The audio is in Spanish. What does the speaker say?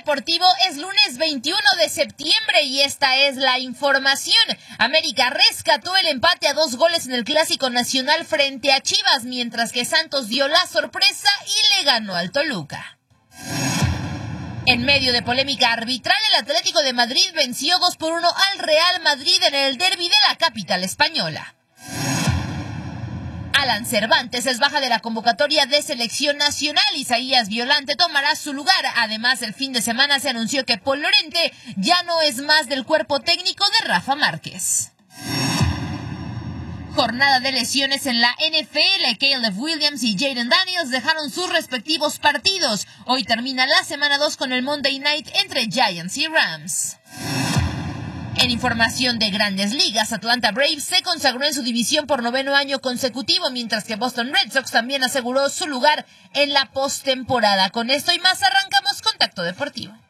Deportivo es lunes 21 de septiembre y esta es la información. América rescató el empate a 2 goles en el Clásico Nacional frente a Chivas, mientras que Santos dio la sorpresa y le ganó al Toluca. En medio de polémica arbitral, el Atlético de Madrid venció 2-1 al Real Madrid en el derbi de la capital española. Alan Cervantes es baja de la convocatoria de selección nacional. Isaías Violante tomará su lugar. Además, el fin de semana se anunció que Paul Llorente ya no es más del cuerpo técnico de Rafa Márquez. Jornada de lesiones en la NFL. Caleb Williams y Jaden Daniels dejaron sus respectivos partidos. Hoy termina la semana 2 con el Monday Night entre Giants y Rams. En información de Grandes Ligas, Atlanta Braves se consagró en su división por 9º año consecutivo, mientras que Boston Red Sox también aseguró su lugar en la postemporada. Con esto y más arrancamos Contacto Deportivo.